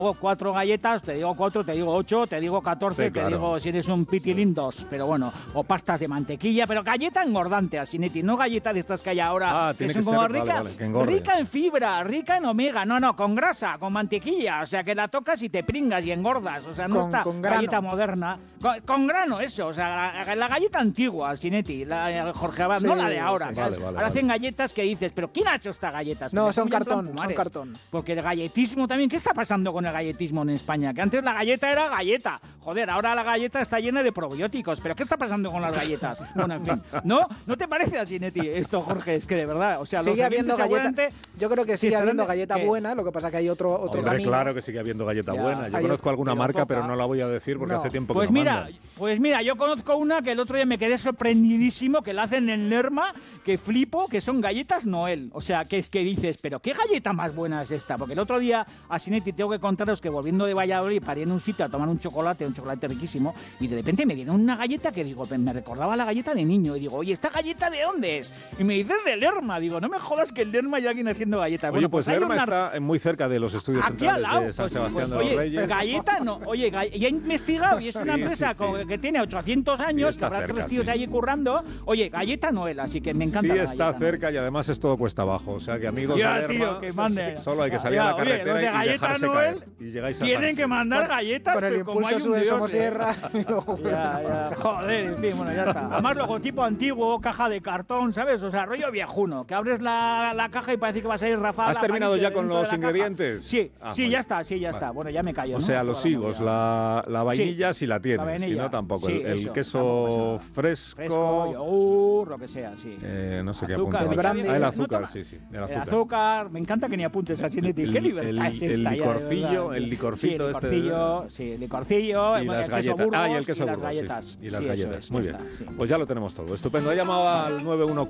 4 galletas, te digo 4, te digo 8, te digo 14, Sí, claro. te digo si eres un pitilín 2, pero bueno, o pastas de mantequilla, pero galleta engordante, Asinetti, no galleta de estas que hay ahora, tiene que que son como ser, rica, vale, que engorde. rica en fibra, rica en omega, no, con grasa, con mantequilla, o sea, que la tocas y te pringas y engordas, o sea, no está con grano. galleta moderna, con grano, eso, o sea, la galleta antigua, Asinetti, la Jorge Abad, Sí, no la de ahora, sí, ¿sabes? vale, ahora hacen galletas que dices, pero ¿quién ha hecho estas galletas? No, Que son me comen en plan cartón, son Pumares. cartón. Porque el galletismo también, ¿qué está pasando con el galletismo en España? Que antes la galleta era galleta. Joder, ahora la galleta está llena de probióticos. ¿Pero qué está pasando con las galletas? Bueno, en fin. ¿No te parece así, Neti, esto, Jorge? Es que de verdad, o sea, Sigue los habiendo oyentes galleta. seguramente- Yo creo que Sí, sigue estarán habiendo de- galleta ¿qué? buena, lo que pasa que hay otro Hombre, camino. claro que sigue habiendo galleta Ya, buena. Yo hay conozco alguna pero marca, poca. pero no la voy a decir porque No. hace tiempo que Pues no mira, mandan. yo conozco una que el otro día me quedé sorprendidísimo, que la hacen en Lerma, que flipo, que son galletas Noel. O sea, que es que dices, pero ¿qué galleta más buena es esta? Porque el otro día, Asinetti, tengo que contaros que volviendo de Valladolid paré en un sitio a tomar un chocolate riquísimo, y de repente me dieron una galleta que digo, me recordaba la galleta de niño, y digo, oye, ¿esta galleta de dónde es? Y me dices de Lerma, digo, no me jodas que en Lerma hay alguien haciendo galletas. Oye, Bueno, pues hay Lerma una- está muy cerca de los estudios Aquí al centrales lado, de San pues, Sebastián de oye, los Reyes. galleta no, oye, y he investigado y es una Sí, empresa sí, sí. que tiene 800 años, Sí, que está habrá cerca, 3 tíos sí. allí currando, oye, galleta Noel, así que me encanta Sí, la está galleta cerca Noel. y además es todo cuesta abajo. O sea que amigos Ya, de Lerma, tío, que mande. solo hay que salir a la Oye, carretera los de y galleta dejarse Noel caer. Y llegáis a tienen Sánchez. que mandar galletas, Con el pero como impulso hay un sube dios, Somosierra y luego... Ya. Joder, en fin, bueno, ya está. Además, logotipo antiguo, caja de cartón, ¿sabes? O sea, rollo viejuno, que abres la caja y parece que va a salir Rafa. ¿Has terminado ya con los ingredientes? Sí, Ah, sí, muy ya bien. está, sí, ya está. Vale. Bueno, ya me callo, O ¿no? sea, los Toda la higos, movida. la vainilla Sí, si la tienes, la vainilla. si no tampoco. Sí, el eso, queso tampoco pasa nada. fresco, Fresco, yogur, lo que sea, sí. no sé qué Azúcar, apunta. el brandy. El No azúcar, toma. sí, el El azúcar. azúcar, me encanta que ni apuntes a Chinetti. ¿Qué libertad es el esta ya, de licorcillo, verdad? el licorcito sí, el licorcillo, y las el queso galletas. Burgos Y el queso y las Burgos, galletas. sí, y las Sí, eso galletas. es, Muy ya bien. está, sí. Pues ya lo tenemos todo. Estupendo. Ha llamado al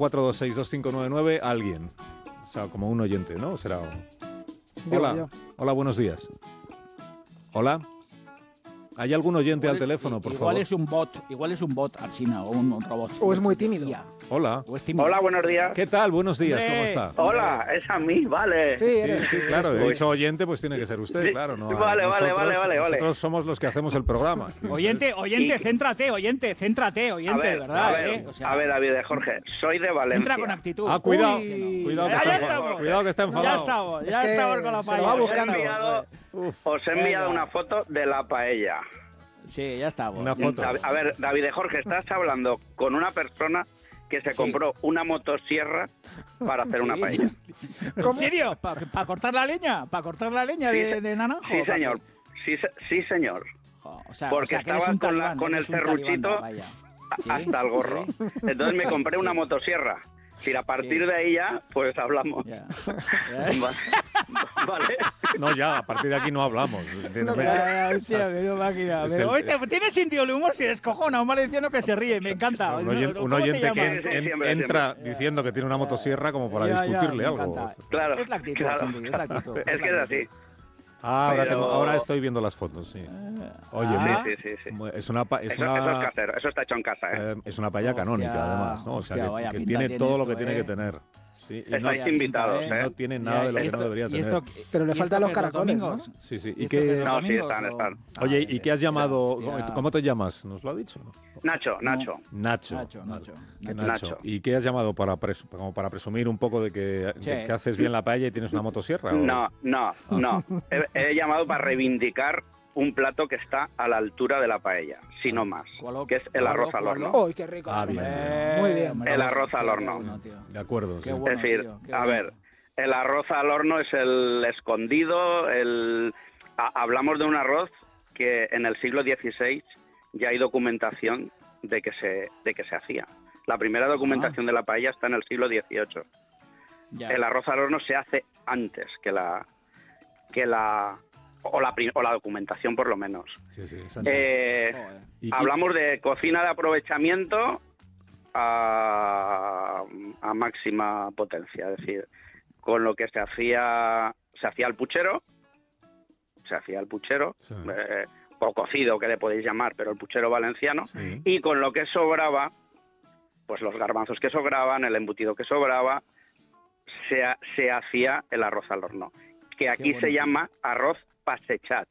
914262599 alguien. O sea, como un oyente, ¿no? Será. Digo Hola. yo. Hola, buenos días. Hola. ¿Hay algún oyente al teléfono, por igual favor? Igual es un bot, Alsina, o un robot. O es muy tímido. Hola. O es tímido. Hola, buenos días. ¿Qué tal? Buenos días, Hombre. ¿cómo está? Hola, es a mí, vale. Sí, eres. Sí, claro, he Uy. dicho oyente, pues tiene que ser usted, Sí, claro. No, vale, vale. Nosotros somos los que hacemos el programa. Oyente, Y- céntrate, de verdad, O sea, a ver, David de Jorge, soy de Valencia. entra con actitud. Ah, cuidado. Uy. Cuidado que Ya está estamos. enfadado. Cuidado que está enfadado. Ya Es que estamos con la se lo paella. va ya buscando. estamos. Os he enviado Venga. una foto de la paella. Sí, ya estamos. Una foto. A ver, David de Jorge, estás hablando con una persona que se Sí. compró una motosierra para hacer una Sí. paella. ¿En serio? ¿Para cortar la leña? ¿Para cortar la leña Sí, de naranjo? Sí, señor. Sí, señor. O sea, Porque que eres estaba un con talibán, con el eres un talibán, serruchito vaya. Sí, hasta el gorro. sí. Entonces me compré una Sí. motosierra. Si a partir Sí. de ahí ya, pues hablamos. Ya. Vale. No, ya, a partir de aquí no hablamos. entiéndeme. Hostia, menudo máquina. Es Pero, el- hostia, tiene sentido el humor si descojona, un valenciano que se ríe, me encanta. Un ¿Cómo te oyente que llamas? Sí, siempre. entra diciendo que tiene una motosierra como para Ya, discutirle me algo. encanta. Claro, Es la actitud, claro. Cindy, es la actitud. Es que es así. Ahora, Pero- ahora estoy viendo las fotos, sí. Oye, Ah. Sí. es una, Eso es casero, eso está hecho en casa, ¿eh? es una paella Hostia, canónica, además, ¿no? O sea, hostia, que- vaya que, pinta tiene tiene todo lo esto, que tiene ¿eh? que tener. Sí, y Estáis no, Vaya invitados, pinta, ¿eh? no tiene nada de lo que no debería tener. Pero le faltan los caracoles, ¿no? Sí, sí. ¿Y ¿Y esto que qué, es de No, sí, domingos, están, o? están. oye, ¿y qué has llamado? Hostia. ¿Cómo te llamas? ¿Nos lo ha dicho? Nacho. Nacho. Nacho. ¿Qué Nacho. Nacho? ¿Y qué has llamado como para presumir un poco de que, Sí. de que haces bien la paella y tienes una motosierra? ¿o? No. He llamado para reivindicar un plato que está a la altura de la paella, si no más, que es el arroz al horno. ¡Uy, qué rico! Ah, bien. Muy bien. hombre, El arroz al qué horno. bueno, tío. De acuerdo. Qué sí. bueno, Es decir, tío, qué a bueno. ver, el arroz al horno es el escondido, hablamos de un arroz que en el siglo XVI ya hay documentación de que se hacía. La primera documentación de la paella está en el siglo XVIII. Ya. El arroz al horno se hace antes que la documentación, por lo menos. Sí, Joder. Hablamos de cocina de aprovechamiento a máxima potencia, es decir, con lo que se hacía el puchero, Sí. o cocido, que le podéis llamar, pero el puchero valenciano, Sí. y con lo que sobraba, pues los garbanzos que sobraban, el embutido que sobraba, se hacía el arroz al horno, que aquí bueno. se llama arroz pasechat.